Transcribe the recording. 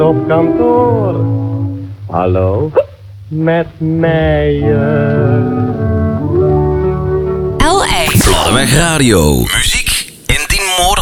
op kantoor. Hallo, met Meijer. L.A. Vladderweg Radio. Muziek in die morgen.